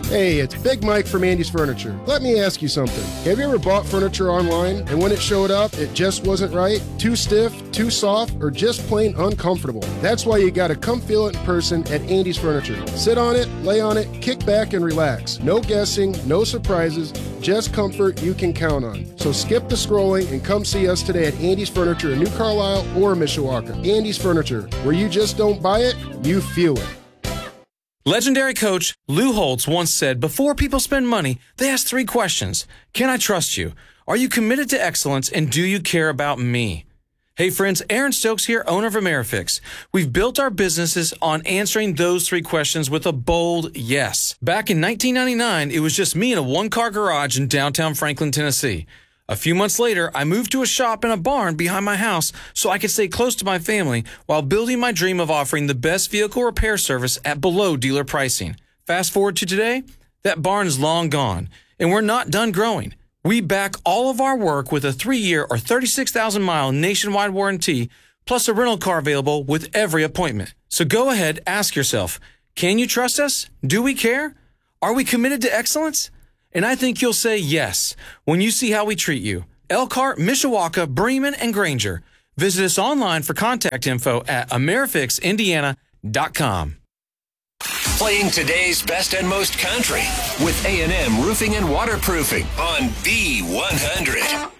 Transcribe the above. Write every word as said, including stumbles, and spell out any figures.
Hey, it's Big Mike from Andy's Furniture. Let me ask you something. Have you ever bought furniture online and when it showed up, it just wasn't right? Too stiff, too soft, or just plain uncomfortable? That's why you gotta come feel it in person at Andy's Furniture. Sit on it, lay on it, kick back and relax. No guessing, no surprises, just comfort you can count on. So skip the scrolling and come see us today at Andy's Furniture in New Carlisle or Mishawaka. Andy's Furniture, where you just don't buy it, you feel it. Legendary coach Lou Holtz once said, before people spend money, they ask three questions. Can I trust you? Are you committed to excellence? And do you care about me? Hey friends, Aaron Stokes here, owner of AmeriFix. We've built our businesses on answering those three questions with a bold yes. Back in nineteen ninety-nine, it was just me in a one-car garage in downtown Franklin, Tennessee. A few months later, I moved to a shop in a barn behind my house so I could stay close to my family while building my dream of offering the best vehicle repair service at below dealer pricing. Fast forward to today, that barn is long gone, and we're not done growing. We back all of our work with a three-year or thirty-six thousand mile nationwide warranty, plus a rental car available with every appointment. So go ahead, ask yourself, can you trust us? Do we care? Are we committed to excellence? And I think you'll say yes when you see how we treat you. Elkhart, Mishawaka, Bremen, and Granger. Visit us online for contact info at amerifix indiana dot com. Playing today's best and most country with A and M Roofing and Waterproofing on B one hundred.